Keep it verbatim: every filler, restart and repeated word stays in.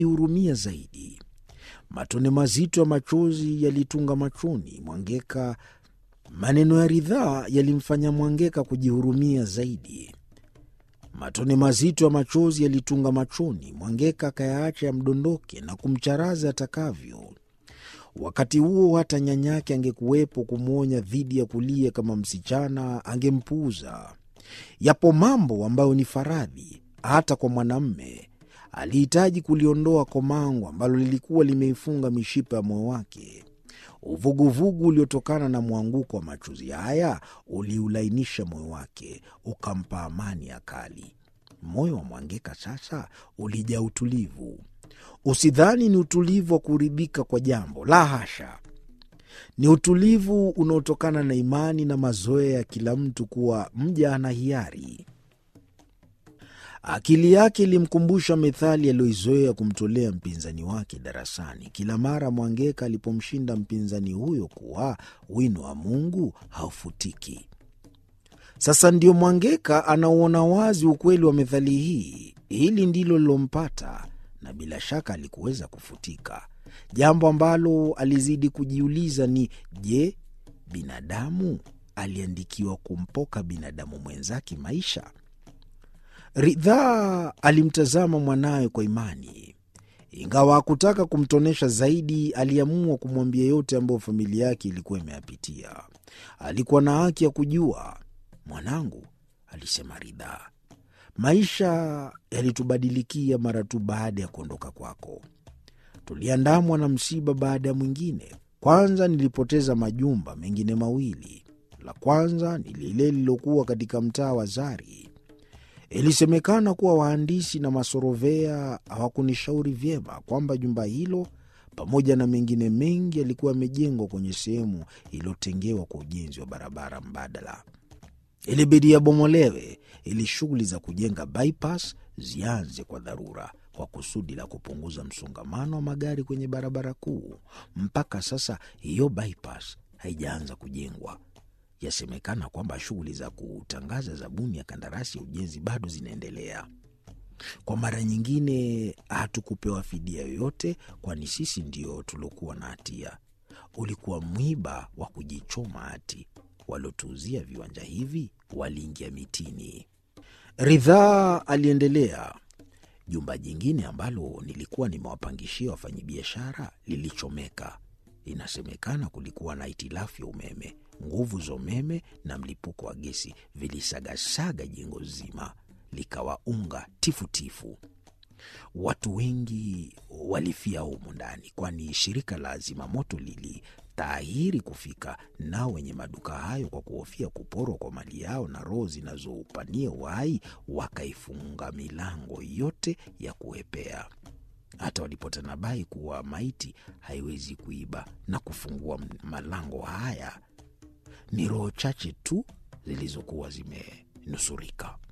Hurumia zaidi. Matone mazito ya machozi yalitunga machoni Mwangeka. Maneno ya ridhaa yalimfanya Mwangeka kujihurumia zaidi. Matone mazito ya machozi yalitunga machoni Mwangeka, akayaacha yamdondoke na kumcharaza atakavyo. Wakati huo hata nyanyake angekuwepo kumwonya dhidi ya kulia kama msichana, angempuuza. Yapo mambo ambayo ni faradhi hata kwa mwanamume. Alihitaji kuliondoa komango ambalo lilikuwa limeifunga mishipa ya moyo wake. Uvuguvugu uliotokana na mwanguko wa machozi haya uliulainisha moyo wake, ukampa amani ya kali. Moyo wa Mwangeka sasa ulijaa utulivu. Usidhani ni utulivu wa kuridhika kwa jambo, la hasha. Ni utulivu unaotokana na imani na mazoea ya kila mtu kuwa mja ana hiari. Akili yake ilimkumbusha methali aliyoizoea kumtolea mpinzani wake darasani kila mara Mwangeka alipomshinda mpinzani huyo kuwa wino wa Mungu haufutiki. Sasa ndio Mwangeka anauona wazi ukweli wa methali hii. Hili ndilo lilompata, na bila shaka alikuweza kufutika. Jambo ambalo alizidi kujiuliza ni je, binadamu aliandikiwa kumpoka binadamu mwenzake maisha? Ridhaa alimtazama mwanawe kwa imani. Ingawa hakutaka kumtonesha zaidi, aliamua kumwambia yote ambayo familia yake ilikuwa imeyapitia. Alikuwa na haki ya kujua. "Mwanangu," alisema Ridhaa, "maisha yalitubadilikia mara tu baada ya kuondoka kwako. Tuliandamwa na msiba baada ya mwingine. Kwanza nilipoteza majumba mengine mawili. La kwanza ni lile lilokuwa katika mtaa wa Zari. Ilisemekana kuwa wahandisi na masorovea hawakunishauri vyema kwamba jumba hilo pamoja na mengine mengi yalikuwa yamejengwa kwenye sehemu iliyotengewa kwa ujenzi wa barabara mbadala. Ilibidi yabomolewe ili shughuli za kujenga bypass zianze kwa dharura, kwa kusudi la kupunguza msongamano wa magari kwenye barabara kuu. Mpaka sasa hiyo bypass haijaanza kujengwa. Yasemekana kwamba shughuli za kutangaza zabuni ya kandarasi ya ujenzi bado zinaendelea. Kwa mara nyingine hatukupewa fidia yoyote, kwani sisi ndio tulokuwa na hatia. Ulikuwa mwiba wa kujichoma hati. Walotuuzia viwanja hivi waliingia mitini." Ridhaa aliendelea. "Jumba jingine ambalo nilikuwa nimewapangishia wafanyabiashara lilichomeka. Inasemekana kulikuwa na hitilafu ya umeme. Nguvu za umeme na mlipuko wa gesi vilisagasaga jengo zima, likawa unga tifutifu. Watu wengi walifia humu ndani, kwani shirika la zimamoto lilitahiri kufika, nao wenye maduka hayo kwa kuhofia kuporwa kwa mali yao na roho zinazoupania uhai wakaifunga milango yote ya kuepea. Hata walipotanabai kuwa maiti haiwezi kuiba na kufungua malango haya, ni roho chache tu zilizokuwa zimenusurika."